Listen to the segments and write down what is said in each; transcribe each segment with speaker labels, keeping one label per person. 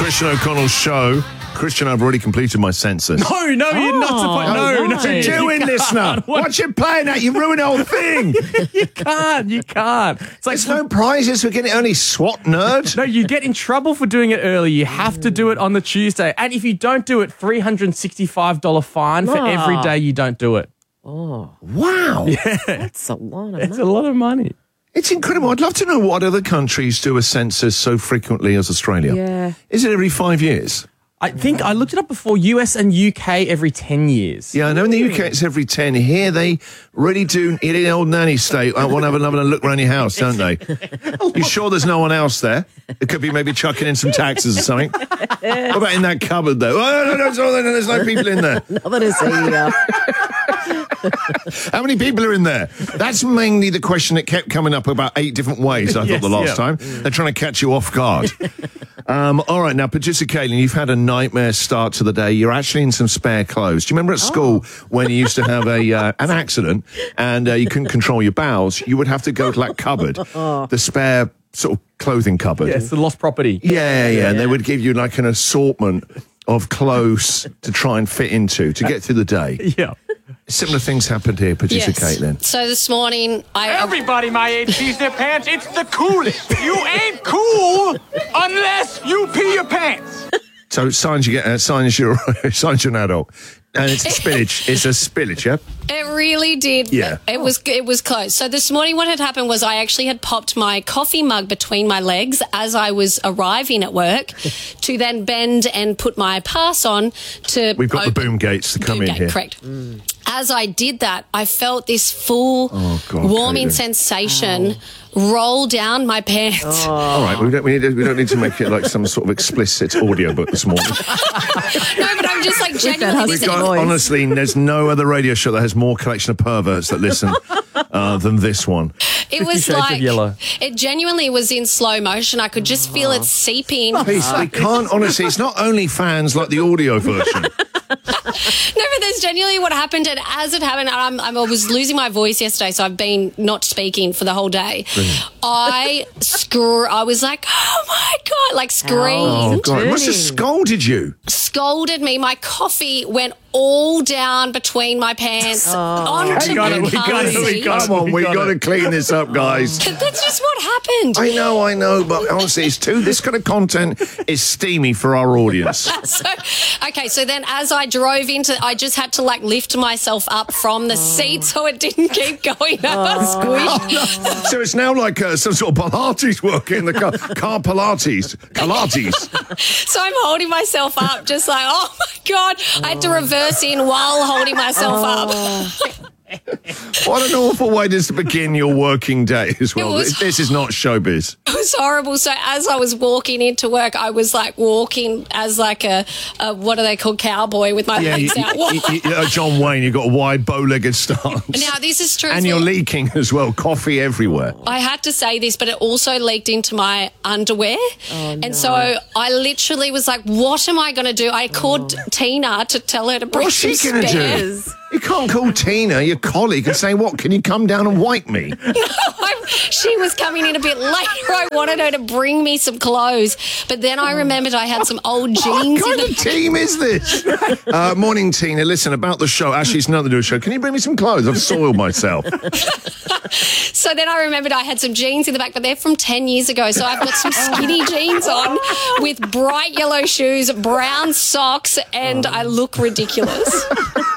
Speaker 1: Christian O'Connell's show. Christian, I've already completed my census.
Speaker 2: No, you're not supposed. No.
Speaker 1: What you doing, listener? What you playing at? You ruined the whole thing.
Speaker 2: You can't. It's like
Speaker 1: There's no prizes for getting it only SWAT nerd.
Speaker 2: No, you get in trouble for doing it early. You have to do it on the Tuesday. And if you don't do it, $365 fine for every day you don't do it.
Speaker 3: Oh.
Speaker 1: Wow.
Speaker 2: Yeah.
Speaker 3: That's a lot of money.
Speaker 2: It's a lot of money.
Speaker 1: It's incredible. I'd love to know what other countries do a census so frequently as Australia.
Speaker 3: Yeah.
Speaker 1: Is it every 5 years?
Speaker 2: I think I looked it up before, US and UK every 10 years.
Speaker 1: Yeah, I know in the UK it's every 10. Here they really do, in the old nanny state, I want to have another look around your house, don't they? You sure there's no one else there? It could be maybe chucking in some taxes or something. What about in that cupboard, though? Oh, no, there's no people in there.
Speaker 3: Nothing to see here.
Speaker 1: How many people are in there? That's mainly the question that kept coming up about 8 different ways, I thought, the last time. They're trying to catch you off guard. All right, now, producer Kaylin, you've had a nightmare start to the day. You're actually in some spare clothes. Do you remember at school when you used to have an accident and you couldn't control your bowels? You would have to go to that cupboard, the spare sort of clothing cupboard.
Speaker 2: Yes, the lost property.
Speaker 1: Yeah. And they would give you like an assortment of clothes to try and fit into to get through the day.
Speaker 2: Yeah.
Speaker 1: Similar things happened here, producer Caitlin.
Speaker 4: So this morning,
Speaker 5: Everybody my age pees their pants. It's the coolest. You ain't cool unless you pee your pants.
Speaker 1: So signs you're an adult. And it's a spillage. It's a spillage, yeah?
Speaker 4: It really did.
Speaker 1: Yeah.
Speaker 4: It was close. So this morning what had happened was I actually had popped my coffee mug between my legs as I was arriving at work to then bend and put my pass on to
Speaker 1: We've got the boom gates to come in here.
Speaker 4: Correct. As I did that, I felt this full warming sensation roll down my pants.
Speaker 1: All right, we don't need to make it like some sort of explicit audiobook this morning.
Speaker 4: No, but I'm just like genuinely.
Speaker 1: Honestly, there's no other radio show that has more collection of perverts that listen than this one.
Speaker 4: It was like it genuinely was in slow motion. I could just feel it seeping.
Speaker 1: Please, we can't. Honestly, it's not only fans like the audio version.
Speaker 4: No, but that's genuinely what happened. And as it happened, I was losing my voice yesterday, so I've been not speaking for the whole day.
Speaker 1: Brilliant.
Speaker 4: I was like, oh my God, like screamed.
Speaker 1: Oh, God. It must have scolded you.
Speaker 4: Scolded me. My coffee went all down between my pants onto my
Speaker 1: Come on, we got to clean this up, guys.
Speaker 4: That's just what happened.
Speaker 1: I know, but honestly, this kind of content is steamy for our audience.
Speaker 4: So then as I drove I just had to like lift myself up from the seat so it didn't keep going up. Squish.
Speaker 1: So it's now like some sort of Pilates work in the car Pilates.
Speaker 4: So I'm holding myself up just like, oh my God. I had to reverse in while holding myself up.
Speaker 1: What an awful way to begin your working day as well. This is not showbiz.
Speaker 4: It was horrible. So as I was walking into work, I was like walking as like a what are they called, cowboy with my legs out.
Speaker 1: John Wayne, you've got a wide bow-legged stance.
Speaker 4: Now this is true.
Speaker 1: And you're leaking as well, coffee everywhere.
Speaker 4: I had to say this, but it also leaked into my underwear. And so I literally was like, what am I going to do? I called Tina to tell her to bring some spares.
Speaker 1: What's she going to do? You can't call Tina, your colleague, and say, what, can you come down and wipe me?
Speaker 4: No, she was coming in a bit later. I wanted her to bring me some clothes. But then I remembered I had some old jeans.
Speaker 1: What kind of team is this? Morning, Tina. Listen, about the show. Actually, it's another new show. Can you bring me some clothes? I've soiled myself.
Speaker 4: So then I remembered I had some jeans in the back, but they're from 10 years ago. So I've got some skinny jeans on with bright yellow shoes, brown socks, and I look ridiculous.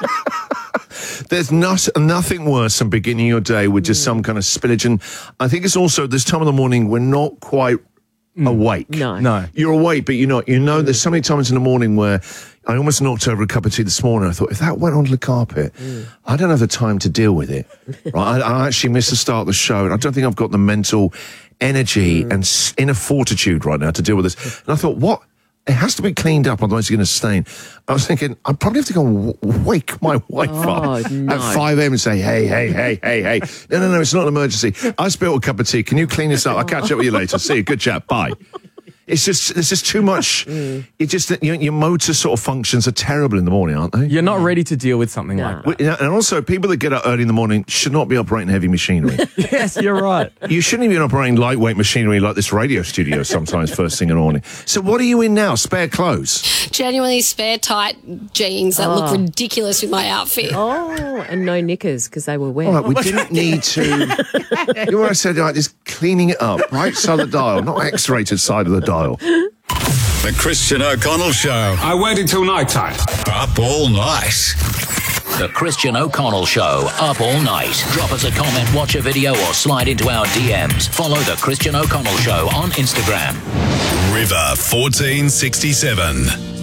Speaker 1: There's nothing worse than beginning your day with just some kind of spillage. And I think it's also this time of the morning we're not quite awake.
Speaker 2: No.
Speaker 1: You're awake, but you're not. You know, there's so many times in the morning where I almost knocked over a cup of tea this morning. I thought, if that went onto the carpet, I don't have the time to deal with it. Right? I actually missed the start of the show, and I don't think I've got the mental energy and inner fortitude right now to deal with this. And I thought, what? It has to be cleaned up, otherwise it's going to stain. I was thinking, I probably have to go and wake my wife up at 5 a.m. and say, hey. No, it's not an emergency. I spilled a cup of tea. Can you clean this up? I'll catch up with you later. See you. Good chat. Bye. It's just there's just too much. Your motor sort of functions are terrible in the morning, aren't they?
Speaker 2: You're not ready to deal with something like that.
Speaker 1: And also, people that get up early in the morning should not be operating heavy machinery.
Speaker 2: Yes, you're right.
Speaker 1: You shouldn't even be operating lightweight machinery like this radio studio sometimes first thing in the morning. So what are you in now? Spare clothes?
Speaker 4: Genuinely spare tight jeans that look ridiculous with my outfit.
Speaker 3: Oh, and no knickers because they were wet.
Speaker 1: All right, we didn't need to. You know what I said? Like, just cleaning it up, right side of the dial, not X-rated side of the dial.
Speaker 6: The Christian O'Connell Show.
Speaker 7: I waited till night time.
Speaker 6: Up all night.
Speaker 8: The Christian O'Connell Show, up all night. Drop us a comment, watch a video, or slide into our DMs. Follow The Christian O'Connell Show on Instagram.
Speaker 6: River 1467.